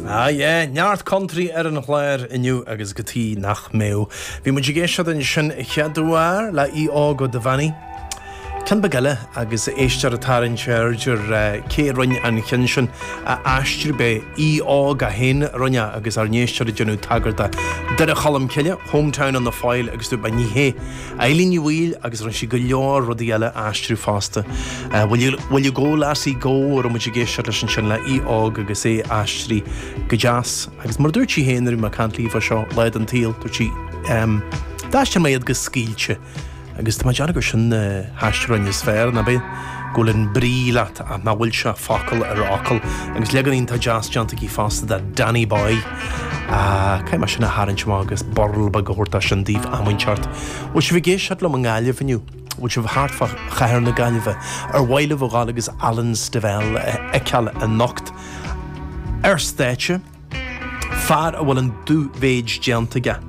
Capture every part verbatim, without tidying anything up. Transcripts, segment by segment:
Ah, yeah, neart country ar an chléir inniu agus gotí nach méo. Bhí mu géisiad in sin cheadúar le í ágó de bhaní. Can begile agus éistear a tarin seirgur cé runne an chin sin a aistri be í ág a hen runne agus ar néistear a genú tagarda. Dar a chalam ciile, hometown an na fáil agus dú ba ní hé. Eilín i bhil agus ran si go leor rudí eile aistri fásta. Bhfuil you go las í go ar mu géisiad leis sin le í ág agus é aistri go jazz. Agus mar dúirt sí héanaar mar cant lífa seo leid an tíal dúirt sí dáiste méiad go scíilte. Agus tá deanna gur sin haisteúin is sfér na bé gúlinn brí leat a na bhfuil se focail ar ácail agus leganín tá jazz deanta í fásta de Danny Boy a cai mar sin na hairint má agus borl ba gohorta sin díomh amhainteart. Bhil si bhí géisiad le an gáileh iniu, bhil si bh háart chair na gáileh ar bhaile bhgáil agus Alans de bhil eiceal a nocht ar stéite fear a bhfuil an dú bhéid deanta ga.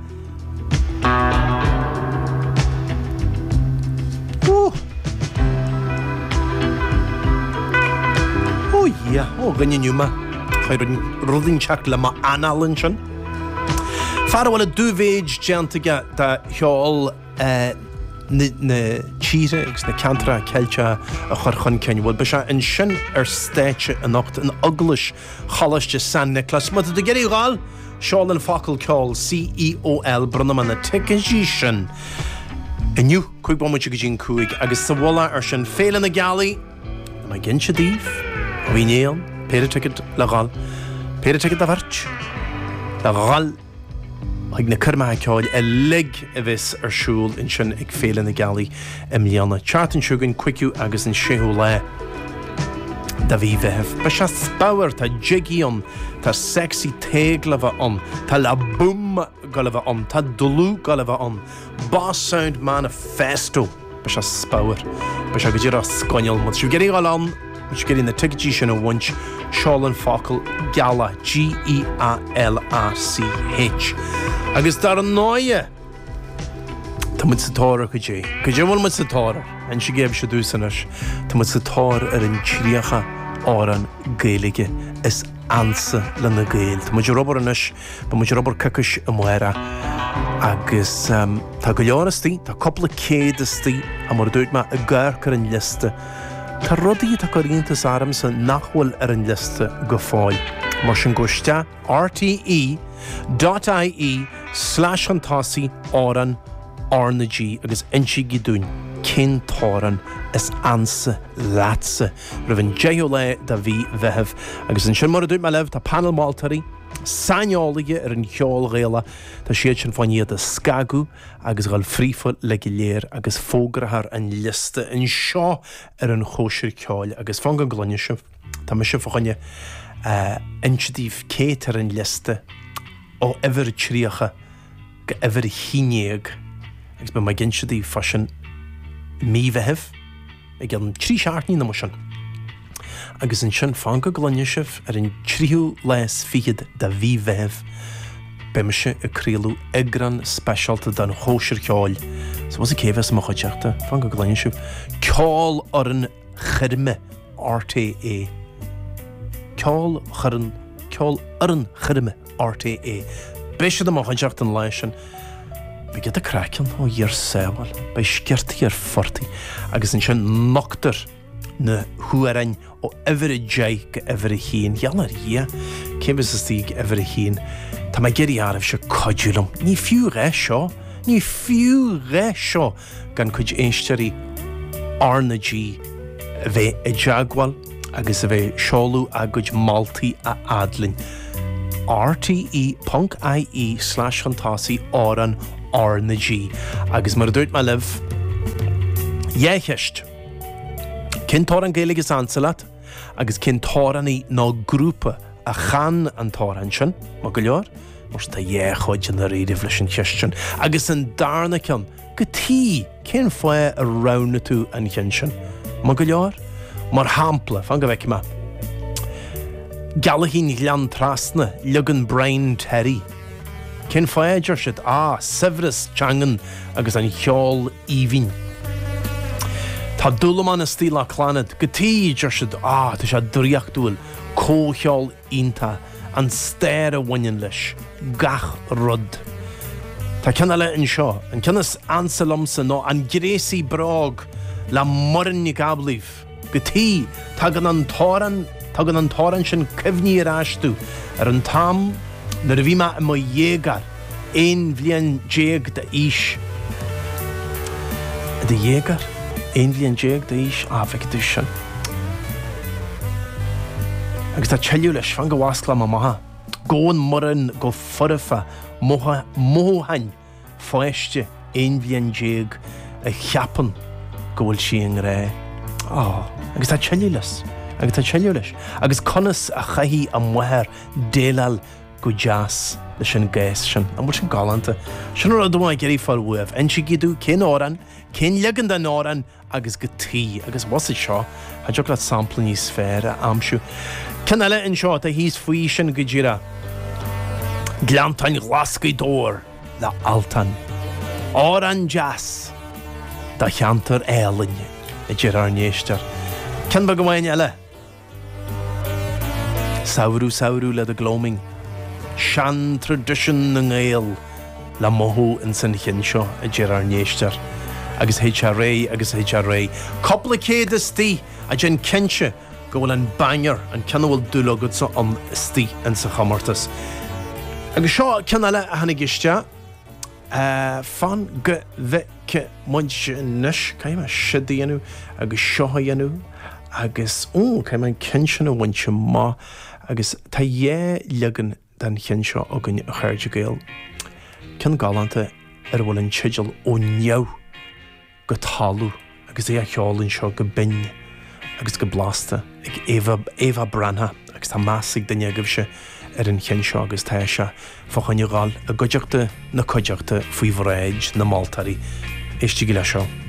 Ja, ó gynne nniuma chuir rudín teach le má analan sin. Far bhfuil a dúbhéid deantaige de cheáil na tíre agus na cantra ceilte a chur chun cein bhfuil be se in sin ar stéite a nacht an aglas chalaiste San Nicholas. Mu de geirí gáil seáil an focail ceáil C E O L brunam na ticaí sin. Iniu chuig bomuid go dín cúig agus sa bhla ar sin féile na gealaí na mai gin se díomh. Bhí néal, péidir tuigid le gáil, péidir tuigid a bhairt, le gáil ag na curmathe ceáil a lig a bhís ar siúil in sin ag féile na gealaí im líana. Teart an siúgann cuiciú agus an séú le da bhí bheitheh. Ba se spáir tá jigíon, tá sexy téag le bheith an, tá le boom go le bheith an, tá dulú go le bheith an, Boss Sound Manifesto. Ba se spáir, ba se go dtíar a scoineal mu. Siú geirí gáil an, which get in the ticket sin a winch Sean Focal Gala G E A L A C H agus dar an náie tá mud sa tára go dé go dé bhfuil mud sa tára an si géib se dúsanas tá mud sa tára ar an tríocha áran géalaige is ansa le na géal tá muidir robar anis ba muidir robar cacus a muera agus tá go leanastí tá coppla céadastí a mar dúirt me a gcáircar an liste. Tá rudaí tá coríntas áram sa nachhfuil ar an liste go fáil. Mar sin goiste R T E dot I E slash antásaí áran arnaG agus insi gidún cin táran is ansa lása ribhann déo le da bhí bheitheh agus an sin mar a dúirt me leh tá panel maltarí Saneálaige ar an cheáil réala tá siad sin fáiníad a scagú agus gáil frífa le go léir agus fógrathar an liste in seo ar an chóisiir ceáil agus fan go glunne sih tá me sin fáinne insidíh céit ar an liste ó ever tríocha go ever hínéag agus be mai ginsidí fasin mí bheitheh ag an trí seaartní na sin. Agus an sin fan go glunne sih ar an tríú les fiad da bhí bheitheh be me se a críalú igran specialta den chóisiir ceáil. So was a céhhes mo chuteachta fan go glunne sih ceáil ar an chirme R T A. Ceáil churan ceáil ar an chirme R T A. Béise do mo chuteachta an leis sin be get a crackan ó dhear sábhail be sceirtaí ar fortaí agus an sin nochtar na huarain ó ever jai go ever hín janar hí céimbes is tí ever hín tá mai geirí áibh se codúlam ní fiú ré seo ní fiú ré seo gan chuid éistearí arnaG a bheith i deagháil agus a bheith seolú a goid maltaí a adlin R T E dot I E slash antásaí áran arnaG agus mar dúirt me leh dhécheist cin táran géalaige ansalat agus cin táraní ná grúpa a chan an táran sin má go leor mar tá dhéchuid an a réidir leis an cheistin agus an darna cean go tí cin foié a rana tú an chein sin má go leor mar hampla fan go bheice me galahín lean trasna legan Brian Terry cin foié deir siad á Severus Changan agus an cheáil íhín. Tá dúlaman is stíl a chlanad, go tí deir siad á tá sé dríochtúil cócheáil ínta an stair a bhain leis gach rud. Tá ceanna le an seo, an ceannas ansalomsa nó an gréasí brág le moran ní gablíh. Go tí tá gan an tóran tá gan an tóran sin cimhní aráistú ar an tam na ra bhí me i mo dhégar éon bhliain déag de ís. De dhégar? Éon bhliain déag de ís? Á, bheith dú sin. Agus tá teiliú leis fan go bhascla má maithe. Gón moran go furafa móhain fáiste éon bhliain déag a cheapan go bhfuil sí an ré. Á, agus tá teiliú leis. Agus tá teiliú leis. Agus conas a chaithí a muthir délal go jazz leis an gais sin. An bhfuil sin galanta. Sin ar a dúna geirí fáil uamh. En si gidú cén óran, cén legan den óran agus go tí. Agus was is seo, ha deoch le sampla ní sféra amsú. Cén eile in seo a hís faoi sin go ddíra. Glantain glascaí dór le altan. Óran jazz da cheantar éalainn a ddír ar néistar. Cén ba go bhain eile? Saurú saurú le a gloaming. Sean tradition na ngéal le mothú in san chin seo a ddír ar néistar. Agus H R A, agus H R A. Coppla céad is tí a gin cinse go bhfuil an banger an ceanna bhfuil dúlagad sa an istí an sa chamartas. Agus seo ceanna eile a hanig iste fan go bheith muinte inis caiim a sidaíanú agus seohaíanú agus ó caiim an cinse na bhainte má agus tá dhé legan den chin seo a gunne a chuirde géal. Cén galanta ar bhfuil an tideal ó neamh go talú agus é a cheálann seo go binne agus go blasta ag Eva, Eva Branha agus tá másig daine agah se ar an chin seo agus tá se fáchaine gáil a goideachta na coideachta faoi bhréid na Maltarí. Éistí go le seo.